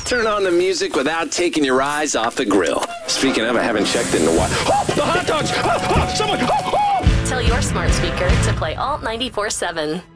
Turn on the music without taking your eyes off the grill. Speaking of, I haven't checked in a while. Oh, the hot dogs! Oh, someone! Tell your smart speaker to play Alt 94.7.